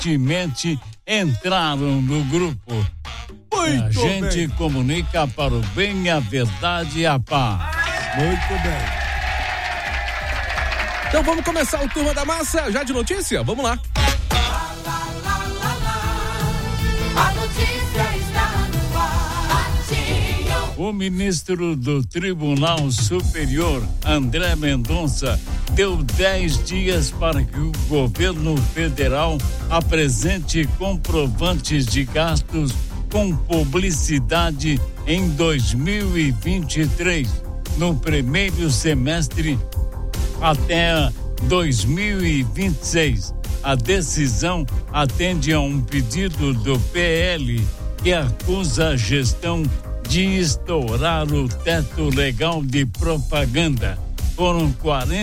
gentilmente entraram no grupo. Muito a gente bem. Comunica para o bem, a verdade e a paz. Muito bem. Então vamos começar o Turma da Massa, já de notícia? Vamos lá. A notícia está no ar. O ministro do Tribunal Superior, André Mendonça, deu 10 dias para que o governo federal apresente comprovantes de gastos com publicidade em 2023, no primeiro semestre até 2026. A decisão atende a um pedido do PL que acusa a gestão de estourar o teto legal de propaganda. Foram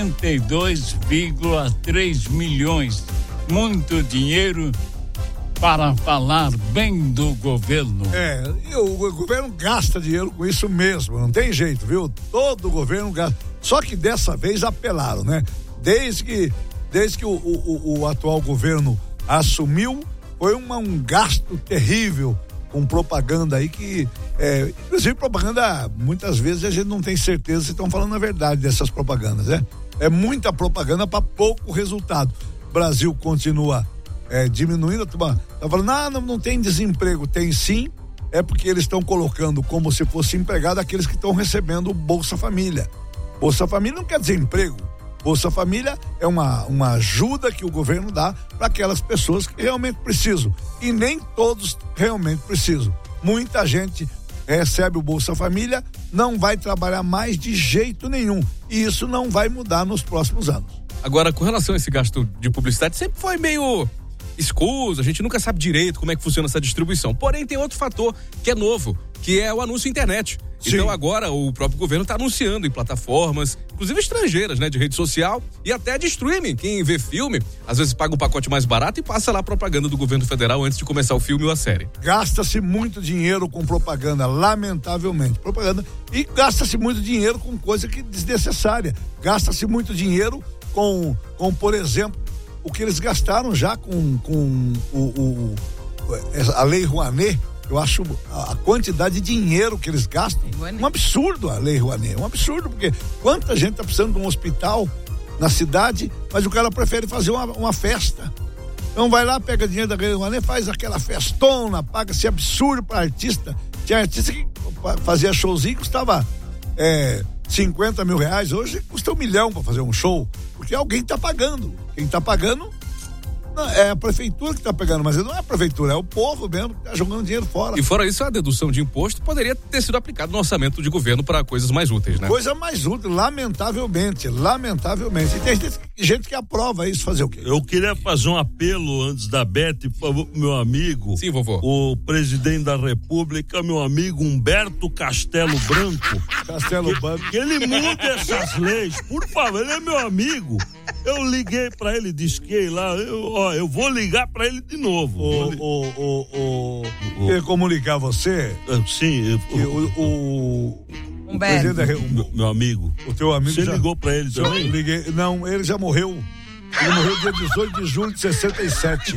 42,3 milhões. Muito dinheiro para falar bem do governo. E o governo gasta dinheiro com isso mesmo, não tem jeito, viu? Todo o governo gasta. Só que dessa vez apelaram, né? Desde que o atual governo assumiu, foi um gasto terrível com propaganda aí que, inclusive propaganda, muitas vezes a gente não tem certeza se estão falando a verdade dessas propagandas, né? É muita propaganda para pouco resultado. O Brasil continua diminuindo, tá falando, não tem desemprego, tem sim, é porque eles estão colocando como se fosse empregado aqueles que estão recebendo o Bolsa Família. Bolsa Família não quer dizer emprego. Bolsa Família é uma ajuda que o governo dá para aquelas pessoas que realmente precisam. E nem todos realmente precisam. Muita gente recebe o Bolsa Família, não vai trabalhar mais de jeito nenhum. E isso não vai mudar nos próximos anos. Agora, com relação a esse gasto de publicidade, sempre foi meio escuso, a gente nunca sabe direito como é que funciona essa distribuição. Porém, tem outro fator que é novo, que é o anúncio internet. Sim. Então agora o próprio governo está anunciando em plataformas, inclusive estrangeiras, né, de rede social e até de streaming. Quem vê filme, às vezes paga um pacote mais barato e passa lá a propaganda do governo federal antes de começar o filme ou a série. Gasta-se muito dinheiro com propaganda, lamentavelmente. Propaganda. E gasta-se muito dinheiro com coisa que é desnecessária. Gasta-se muito dinheiro com, por exemplo, o que eles gastaram já com a Lei Rouanet. Eu acho a quantidade de dinheiro que eles gastam um absurdo, a Lei Rouanet, um absurdo, porque quanta gente tá precisando de um hospital na cidade, mas o cara prefere fazer uma festa. Então vai lá, pega dinheiro da Lei Rouanet, faz aquela festona, paga-se absurdo para artista. Tinha artista que fazia showzinho que custava 50 mil reais, hoje custa 1 milhão para fazer um show, porque alguém tá pagando. Quem tá pagando é a prefeitura que tá pegando, mas não é a prefeitura, é o povo mesmo que tá jogando dinheiro fora. E fora isso, a dedução de imposto poderia ter sido aplicada no orçamento de governo para coisas mais úteis, né? Coisa mais útil, lamentavelmente. E tem gente que aprova isso, fazer o quê? Eu queria fazer um apelo antes da Beth, por favor, pro meu amigo. Sim, vovô. O presidente da República, meu amigo Humberto Castelo Branco. Castelo Branco. Que ele mude essas leis, por favor, ele é meu amigo. Eu liguei pra ele, disquei lá, eu vou ligar pra ele de novo. Quer comunicar você? Sim. Humberto. Meu amigo. O teu amigo você já ligou pra ele também? Eu liguei, não, ele já morreu. Ele morreu dia 18 de julho de 67.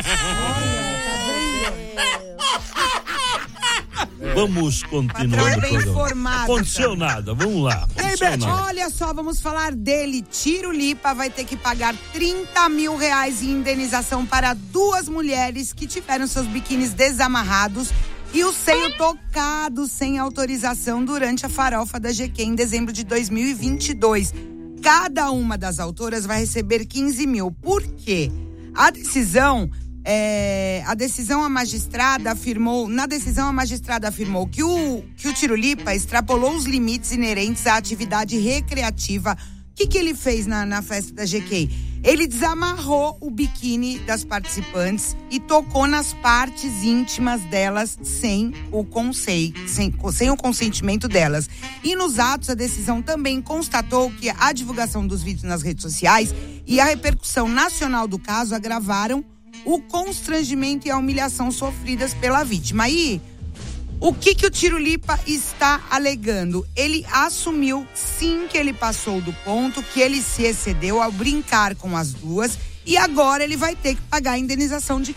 Vamos continuar. Não aconteceu nada, vamos lá. E aí, Beth, olha só, vamos falar dele. Tirulipa vai ter que pagar R$30 mil em indenização para 2 mulheres que tiveram seus biquínis desamarrados e o seio tocado sem autorização durante a farofa da GQ em dezembro de 2022. Cada uma das autoras vai receber 15 mil. Por quê? A decisão a magistrada afirmou que o Tirulipa extrapolou os limites inerentes à atividade recreativa. O que ele fez na festa da GQ? Ele desamarrou o biquíni das participantes e tocou nas partes íntimas delas sem o consentimento delas. E nos atos, a decisão também constatou que a divulgação dos vídeos nas redes sociais e a repercussão nacional do caso agravaram o constrangimento e a humilhação sofridas pela vítima. Aí, o que o Tirulipa está alegando? Ele assumiu, sim, que ele passou do ponto, que ele se excedeu ao brincar com as duas e agora ele vai ter que pagar a indenização de